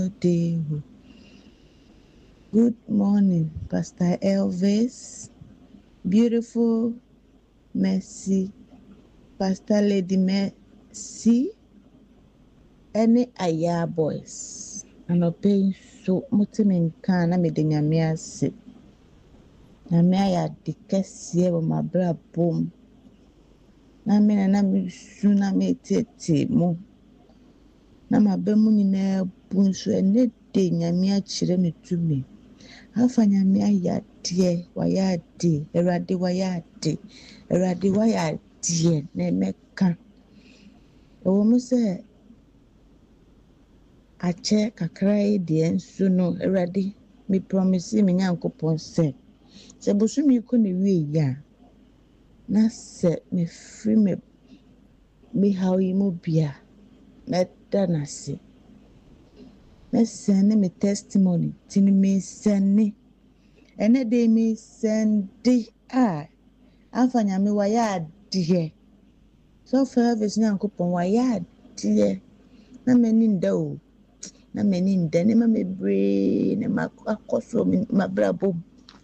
day. Good morning, Pastor Elvis, beautiful Mercy, Pastor Lady Mercy, any Aya boys. And obeying so mutiminka na medenya se. Na me aya de kese wo mabra bom. Na me na me su na me tete mo. Na mabamu nyina bunso ene de nyame akire me tumi. Afa nyame ayade wayade erade wayade erade wayade na emeka ewo mu se ache kakra yi de enso no erade me promise me nyankopon se busumi ko ne wie ya na se me free me hawi mu bia meda na se me send me testimony tini me send ene de me sendi afanya me waya adie so service nyankopon waya adie na mani nda o na mani nda ne ma mebre ne makoso mabrabo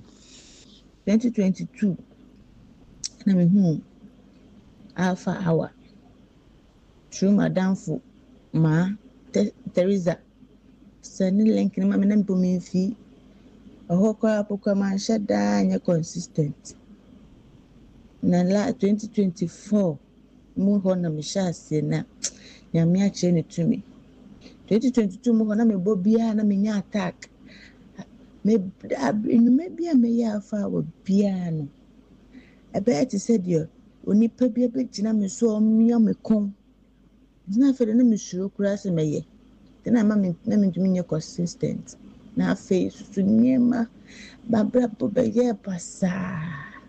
2022 na me alpha hour through madam fu ma Teresa send link ne ma me na mpo me fi Ohokwa pokwa man shada anya consistent. Na la 2024 mu ho na me shase na nyame a kire ne tumi. 2022 mu ho na me bobia na me nya attack. Me bia me ya fa wo bia no. Ebe ti said yo onipa bia be gina me so omia me kon. Dina fe na me suro kura se meye. Dina ma me na me ntumi nye consistent. Na face su nyema babra bobeye pasa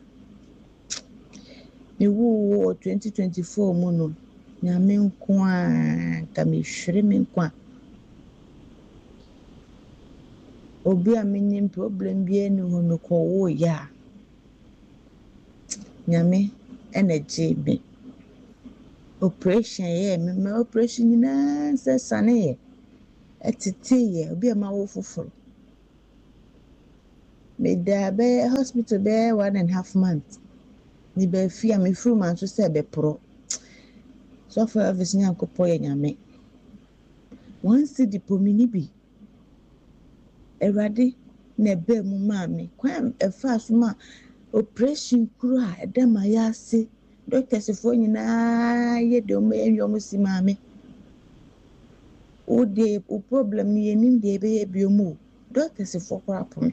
me wo 2024 mu no nyame nko a ka me hwere me nko a obi a menim problem bi eni ho me ko wo ya nyame energy me operation me operation nyina se sane ye etete ye obi a ma wo foforo me da be hospital be 1.5 months ni be fi am fru man so se be pro so for service nyankopon ye nyame once the pomini bi erade na be mu maame kwan efa so ma operation kru a edema ya se doctors fo nyina ye de o me enyo si maame o de o problem ni enim de be ye biomu doctors fo kwa pom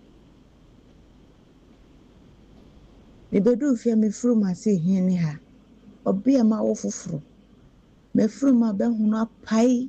me bedu fi am fru ma se hin ni ha obi ama wo foforo me fru ma be hunu apai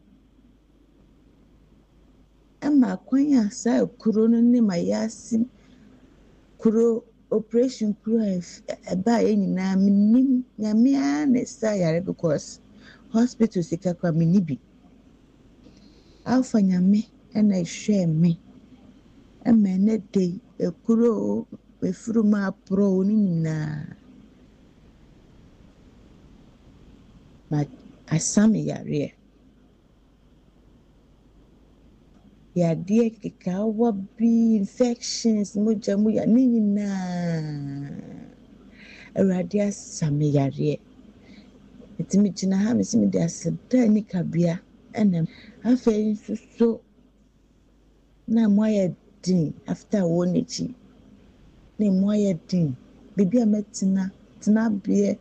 ama kwan asa kuro no ni ma yasi kuro operation kuro ba ye nyina minim nyame a na sa yare because hospital sika kwa minibi alfa nyame na hwe me ama na dey kuro me fru ma pro ni nyina ma asame yare ya die kika wa bi infections moja mu ya ni nyina erade asame yare etimi gina ha me simi de aseda ni kabia ena afa so na moya din after wonechi na moya din bibi ametina tina bie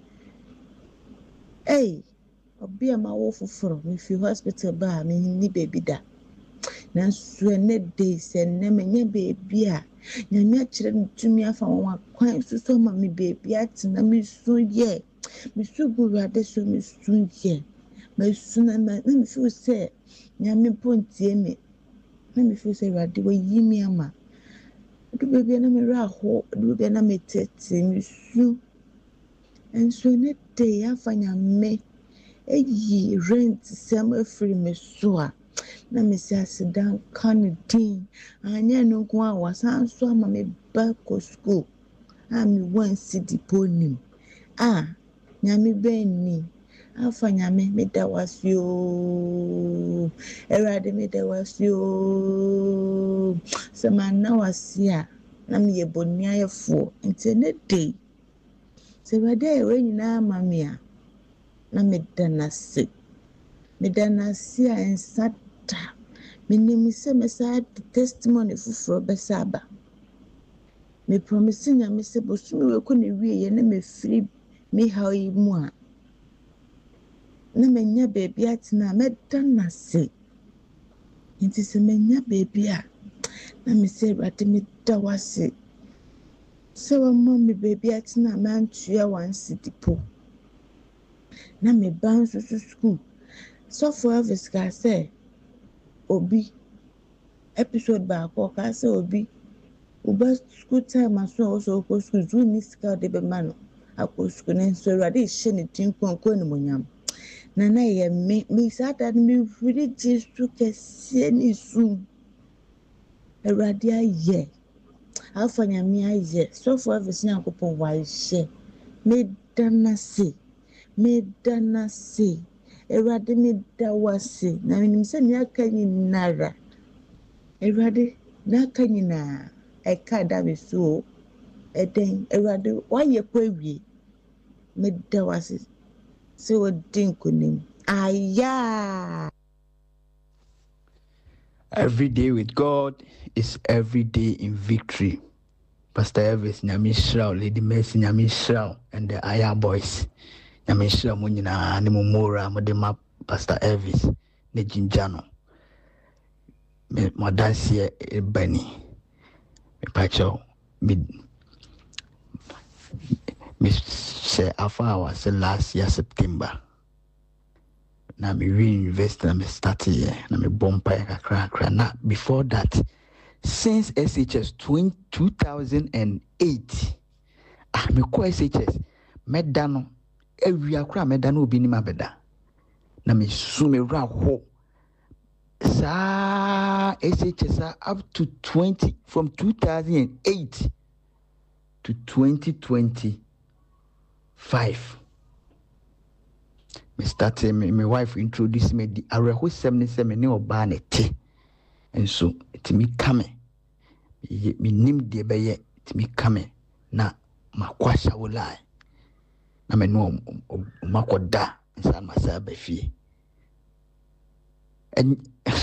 obi ama wo foforo me fi hospital ba me ni baby da na so ene dey se ne me nya baby a nyame akire ntumi afa won akwan so ma me baby atina me so ye me so gurade so me so ye me so na me feel say nyame pontie me na me feel say rade wa yimi ama do baby na me ra ho do baby na me tete me so enso ne dey afa nyame eyi rent sem free me so a na me say asidan kan din anya no ko a wasan so ama me back to school me wan see the ponim nyame beni Alpha nyame meda wasio. Erade meda wasio. Samana wasia. Na me yeboni ayefo. Nti ne day. Se wade we nyina mamia. Na meda nase. Meda nase a ensata. Menim se mesa testimony fufuro besaba. Me promise nyame se bosumi we ko ne wie na me free me haw yi mu a. Na menya baby atina meda nase. Nti se menya baby a na me se Awurade meda wase. Se wa me baby atina mantua wansidi po. Na me ban so school. So for Elvis ka say obi episode back or ka say obi uba school time aso also go school do ni sika de be ma no akọ school na so Awurade hye ne tin konko ne monyam. Na ye me sata me firi Jesu kese ni su Awurade aye Alpha nyame aye so for Elvis Nyankopon wa hye me danase Awurade meda wase na menim se me aka nyinara Awurade na aka nyina eka da be so eden Awurade waye kwa wie meda wase se wodin kunim aya. Every day with God is every day in victory. Pastor Elvis Nyamishra, Lady Mercy Nyamishra, and the Aya Boys. Nyamishra Munina, Nimumura, Modema, Pastor Elvis, Nejinjano. Madansia Benny. Me pacho, me say Alpha was last year September. Na me reinvest na me start here na me bompa kakra na before that since SHS 2008 me ko SHS meda no awia kra meda no obi ni mabeda na me su me ra ho sa SHS up to 20 from 2008 to 2025. Me started my wife introduced me the areho 77 ne oba na te enso etimi kame me nim de beye etimi kame na makwasha wolai na me no makoda nsan masa ba fie and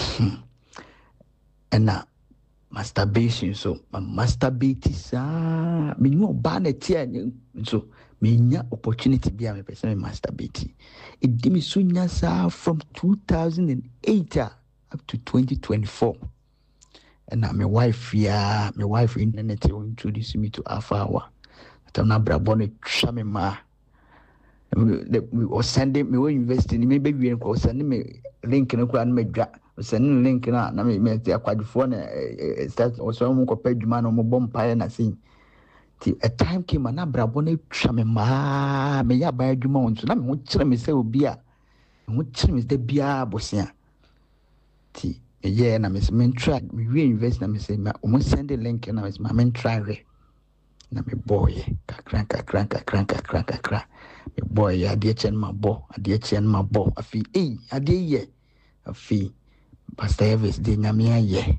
na masturbation so masturbate sa me no oba na te so menya opportunity bia me person me masturbate it dimi sunya sa from 2008 up to 2024 and now my wife internet introduced me to Alpha Hour na brabone twa me ma we was sending me we investing me baby we was sending me link na kura na me dwa sending link na me akwadifo na start also mo ko padwuma na mo bompa na sin. A time came and Brabone Trammy ma me ya by Dumont, so I'm what me say will be a what is the Bia Bosia. T a year and I miss men try, we reinvest and I say, my almost send a link and I was my men try. Na me boy, crank. Me boy, I dear chen my bo, a fee, a dear ye, a fee. Pastor Elvis, de Namia ye.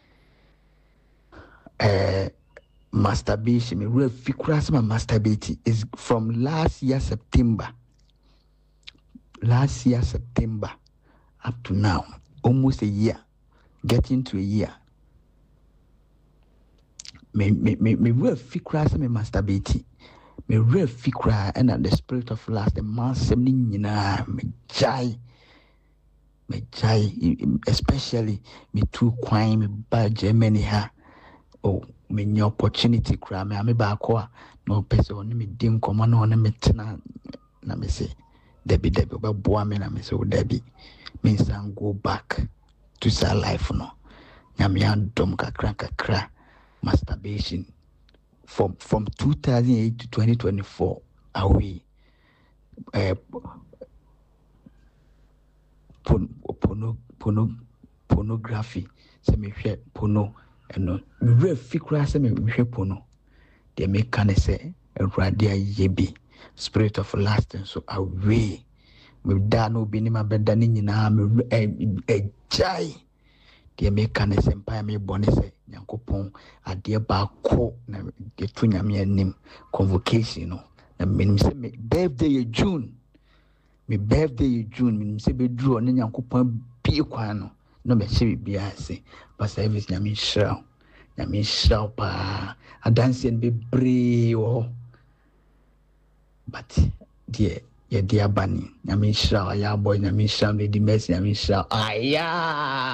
Masturbation, me real fikras my masturbate is from last year September up to now, almost a year, getting to a year. Me real fikras me masturbate, me real fikra and the spirit of last the man sending me jai, especially me too crime me bad Germany ha. Oh, me new opportunity cry me back no person on me dim come on me tena na me say Debbie but boy me na me say Debbie means and go back to sa life no nyame andom kakra masturbation from 2008 to 2024 away pornography say me share porno and me real fikra say me hwe pono they make can say Awurade ayebi spirit of lust and so away me da no bi ni ma beda ni nyina me ejai de me ka ne sempa me bone se Nyankopɔn ade ba ko na de to nyame anim convocation no na menim se me birthday June me menim se be duro ne Nyankopɔn bi kwan no no me se bi ase ba service nyame shira pa adanse be bree wo but dear ye dia bani nyame shira ya boy nyame shira me di mercy nyame shira aya